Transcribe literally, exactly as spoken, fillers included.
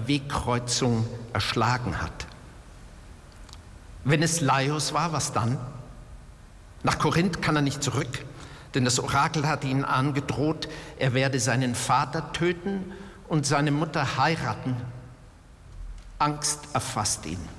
Wegkreuzung erschlagen hat. Wenn es Laios war, was dann? Nach Korinth kann er nicht zurück, denn das Orakel hatte ihn angedroht, er werde seinen Vater töten und seine Mutter heiraten. Angst erfasst ihn.